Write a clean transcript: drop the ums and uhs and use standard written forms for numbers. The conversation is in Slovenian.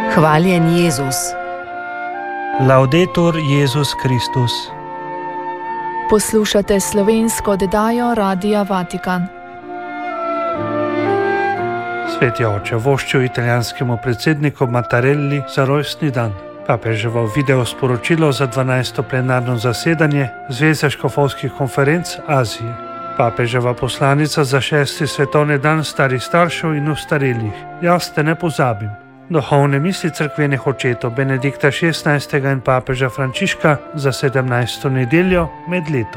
Hvaljen Jezus. Laudetur Jezus Kristus. Poslušate slovensko oddajo Radia Vatikan. Sveti oče voščil italijanskemu predsedniku Mattarelli za rojstni dan. Papeževo video sporočilo za 12. plenarno zasedanje Zveze škofovskih konferenc Azije. Papeževa poslanica za 6. svetovni dan starih staršev in ostarelih. Jaz te ne pozabim. Duhovne misli cerkvenih očetov Benedikta XVI. In papeža Frančiška za 17. nedeljo med letom.